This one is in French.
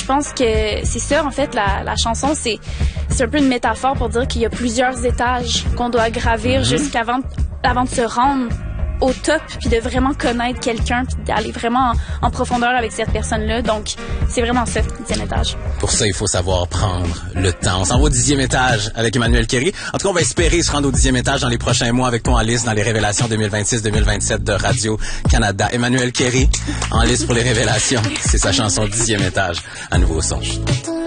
pense que c'est ça, en fait, la chanson, c'est un peu une métaphore pour dire qu'il y a plusieurs étages qu'on doit gravir jusqu'avant de se rendre au top, puis de vraiment connaître quelqu'un, puis d'aller vraiment en profondeur avec cette personne-là. Donc, c'est vraiment ça, le 10e étage. Pour ça, il faut savoir prendre le temps. On s'en va au 10e étage avec Emmanuel Kéry. En tout cas, on va espérer se rendre au 10e étage dans les prochains mois avec toi en liste dans les révélations 2026-2027 de Radio-Canada. Emmanuel Kéry, en liste pour les révélations. C'est sa chanson 10e étage. À nouveau au son.